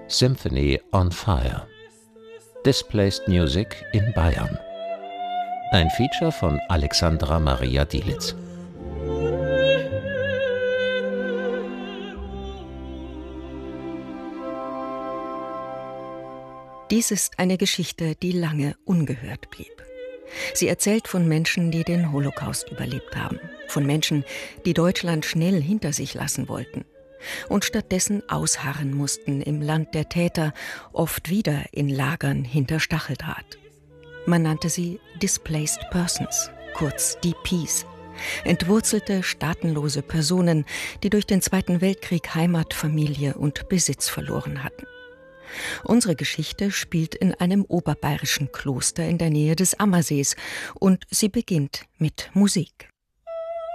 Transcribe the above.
Symphony on Fire. Displaced Music in Bayern. Ein Feature von Alexandra Maria Dielitz. Dies ist eine Geschichte, die lange ungehört blieb. Sie erzählt von Menschen, die den Holocaust überlebt haben, von Menschen, die Deutschland schnell hinter sich lassen wollten und stattdessen ausharren mussten im Land der Täter, oft wieder in Lagern hinter Stacheldraht. Man nannte sie Displaced Persons, kurz DPs, entwurzelte, staatenlose Personen, die durch den Zweiten Weltkrieg Heimat, Familie und Besitz verloren hatten. Unsere Geschichte spielt in einem oberbayerischen Kloster in der Nähe des Ammersees und sie beginnt mit Musik.